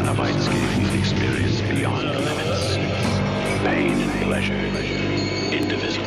Cenobites experience beyond limits. Pain and pleasure, indivisible.